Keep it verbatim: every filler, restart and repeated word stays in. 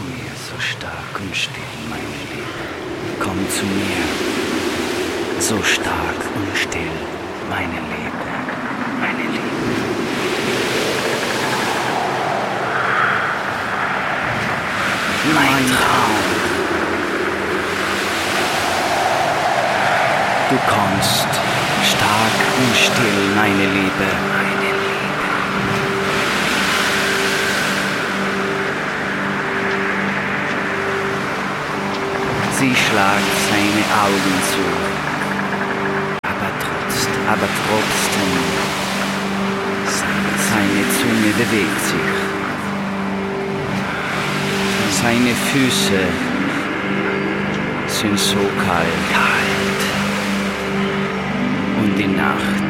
zu mir, so stark und still, meine Liebe. Komm zu mir, so stark und still, meine Liebe, meine Liebe. Mein Traum. Du kommst stark und still, meine Liebe, meine Liebe. Sie schlagt seine Augen zu, aber trotzdem, aber trotzdem, seine Zunge bewegt sich. Seine Füße sind so kalt, kalt. Und die Nacht